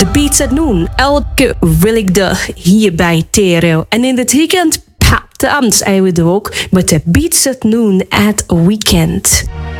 De Beats at Noon. Elke willigdag hier bij Tereo. En in het weekend, de Amts zijn we er ook met de Beats at Noon at Weekend.